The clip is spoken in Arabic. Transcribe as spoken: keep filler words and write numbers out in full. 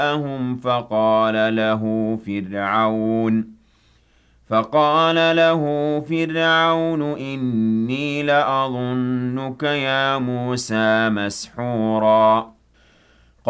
جاءهم فقال له فرعون فقال له فرعون إني لأظنك يا موسى مسحورا